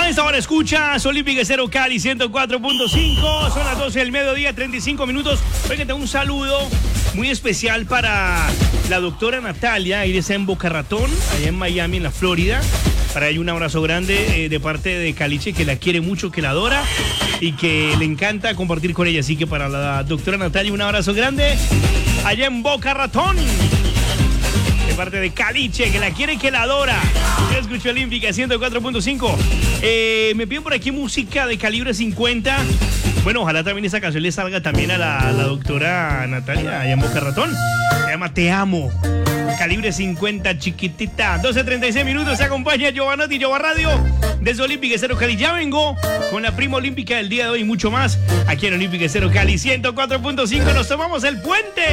A esta hora escuchas Olímpica Estéreo Cali 104.5. Son las 12 del mediodía, 35 minutos. Oigan, tengo un saludo muy especial para la doctora Natalia. Ella está en Boca Ratón, allá en Miami, en la Florida. Para ella un abrazo grande de parte de Caliche, que la quiere mucho, que la adora y que le encanta compartir con ella. Así que para la doctora Natalia un abrazo grande allá en Boca Ratón. De parte de Caliche, que la quiere y que la adora. Yo escucho Olímpica 104.5. Me piden por aquí música de calibre 50. Bueno, ojalá también esa canción le salga también a la doctora Natalia allá en Boca Ratón. Se llama Te Amo. Calibre 50, chiquitita. 12:36 minutos. Se acompaña Giovanotti, Giova Radio desde Olímpica Estéreo Cali. Ya vengo con la prima olímpica del día de hoy y mucho más aquí en Olímpica Estéreo Cali 104.5. Nos tomamos el puente.